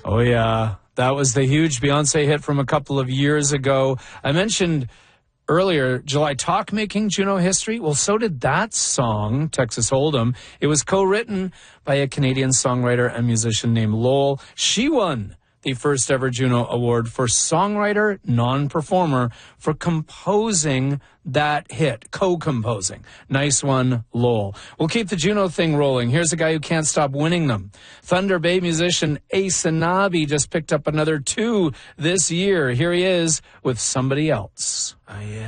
Oh, yeah. That was the huge Beyonce hit from a couple of years ago. I mentioned earlier, July Talk making Juno history. Well, so did that song, Texas Hold'em. It was co-written by a Canadian songwriter and musician named Lowell. She won the first ever Juno Award for songwriter, non-performer, for composing that hit, co-composing. Nice one, Lowell. We'll keep the Juno thing rolling. Here's a guy who can't stop winning them. Thunder Bay musician Ace Anabi just picked up another 2 this year. Here he is with Somebody Else.